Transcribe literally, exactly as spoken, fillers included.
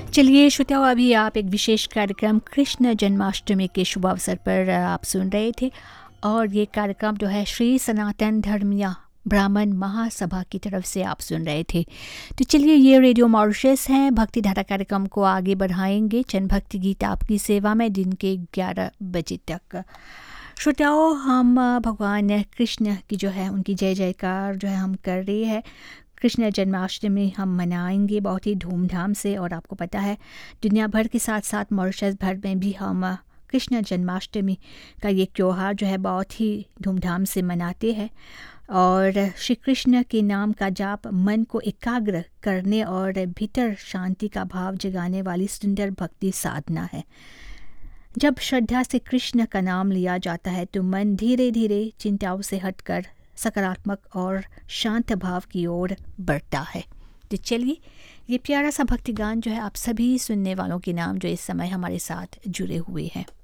चलिए श्रोताओ, अभी आप एक विशेष कार्यक्रम कृष्ण जन्माष्टमी के शुभ अवसर पर आप सुन रहे थे और ये कार्यक्रम जो है श्री सनातन धर्मीय ब्राह्मण महासभा की तरफ से आप सुन रहे थे। तो चलिए, ये रेडियो मॉरिशस हैं, भक्ति धारा कार्यक्रम को आगे बढ़ाएंगे। चंद भक्ति गीत आपकी सेवा में दिन के ग्यारह बजे तक। श्रोताओं, हम भगवान कृष्ण की जो है उनकी जय जयकार जो है हम कर रहे हैं। कृष्ण जन्माष्टमी हम मनाएंगे बहुत ही धूमधाम से, और आपको पता है दुनिया भर के साथ साथ मॉरिशस भर में भी हम कृष्ण जन्माष्टमी का ये त्यौहार जो है बहुत ही धूमधाम से मनाते हैं। और श्री कृष्ण के नाम का जाप मन को एकाग्र करने और भीतर शांति का भाव जगाने वाली सुंदर भक्ति साधना है। जब श्रद्धा से कृष्ण का नाम लिया जाता है तो मन धीरे धीरे चिंताओं से हटकर सकारात्मक और शांत भाव की ओर बढ़ता है। तो चलिए, ये प्यारा सा भक्ति गान जो है आप सभी सुनने वालों के नाम जो इस समय हमारे साथ जुड़े हुए हैं।